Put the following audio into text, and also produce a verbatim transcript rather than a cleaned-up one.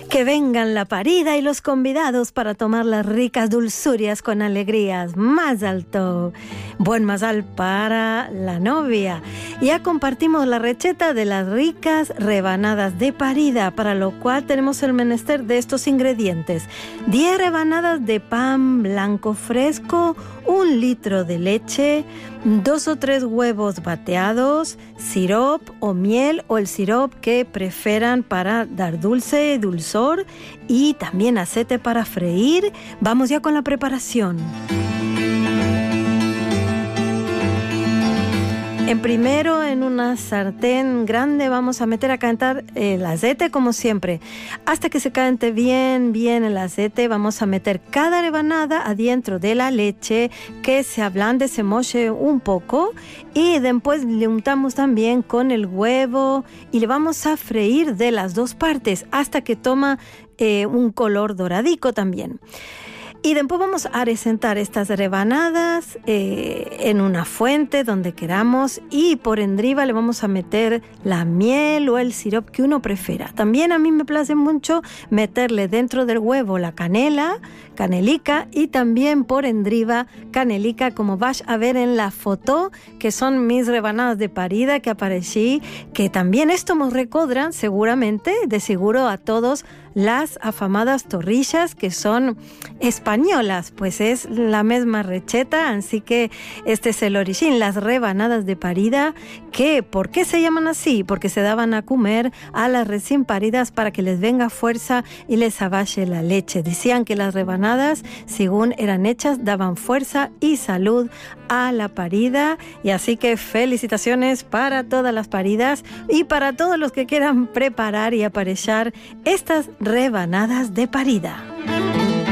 Que vengan la parida y los convidados para tomar las ricas dulzurias con alegrías. Más alto. Buen mazal para la novia. Ya compartimos la receta de las ricas rebanadas de parida, para lo cual tenemos el menester de estos ingredientes. diez rebanadas de pan blanco fresco, un litro de leche, dos o tres huevos bateados, sirop o miel o el sirop que prefieran para dar dulce, dulzor, y también aceite para freír. Vamos ya con la preparación. En primero, en una sartén grande vamos a meter a calentar el aceite como siempre. Hasta que se caliente bien, bien el aceite, vamos a meter cada rebanada adentro de la leche, que se ablande, se moche un poco, y después le untamos también con el huevo y le vamos a freír de las dos partes hasta que toma eh, un color doradico también. Y después vamos a resentar estas rebanadas eh, en una fuente donde queramos, y por encima le vamos a meter la miel o el sirope que uno prefiera. También a mí me place mucho meterle dentro del huevo la canela, canelica, y también por encima canelica, como vas a ver en la foto, que son mis rebanadas de parida que aparecí, que también esto nos recordran seguramente, de seguro a todos, las afamadas torrillas que son españolas, pues es la misma receta, así que este es el origen, las rebanadas de parida, que ¿por qué se llaman así? Porque se daban a comer a las recién paridas para que les venga fuerza y les abaje la leche. Decían que las rebanadas, según eran hechas, daban fuerza y salud a la parida, y así que felicitaciones para todas las paridas y para todos los que quieran preparar y aparechar estas rebanadas de parida.